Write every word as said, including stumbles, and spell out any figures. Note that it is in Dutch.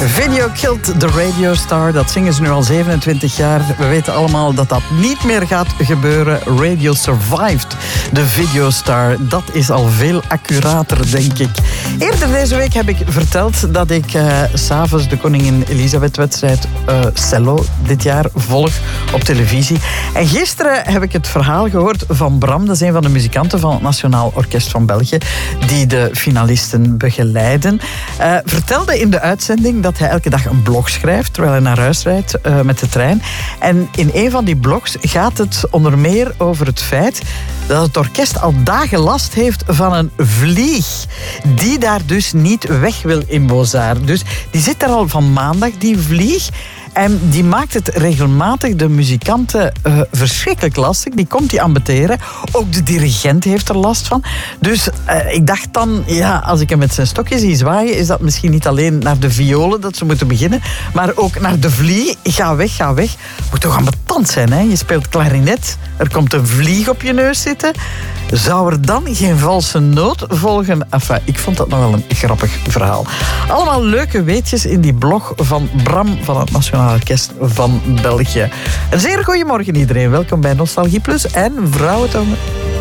Video killed the radio star. Dat zingen ze nu al zevenentwintig jaar. We weten allemaal dat dat niet meer gaat gebeuren. Radio survived the video star. Dat is al veel accurater, denk ik. Eerder deze week heb ik verteld dat ik uh, s'avonds de Koningin Elisabeth-wedstrijd uh, cello dit jaar volg op televisie. En gisteren heb ik het verhaal gehoord van Bram. Dat is een van de muzikanten van het Nationaal Orkest van België, die de finalisten begeleiden. Uh, vertelde in de uitzending dat hij elke dag een blog schrijft terwijl hij naar huis rijdt uh, met de trein. En in een van die blogs gaat het onder meer over het feit dat het orkest al dagen last heeft van een vlieg die daar dus niet weg wil in Bozar. Dus die zit daar al van maandag, die vlieg. En die maakt het regelmatig de muzikanten uh, verschrikkelijk lastig. Die komt die ambeteren. Ook de dirigent heeft er last van. Dus uh, ik dacht dan, ja, als ik hem met zijn stokje zie zwaaien, is dat misschien niet alleen naar de violen dat ze moeten beginnen, maar ook naar de vlieg. Ga weg, ga weg. Moet toch ambetant zijn, hè? Je speelt klarinet. Er komt een vlieg op je neus zitten. Zou er dan geen valse noot volgen? Enfin, ik vond dat nog wel een grappig verhaal. Allemaal leuke weetjes in die blog van Bram van het Nationaal Orkest van België. Een zeer goeiemorgen iedereen. Welkom bij Nostalgie Plus en Vrouwentongen.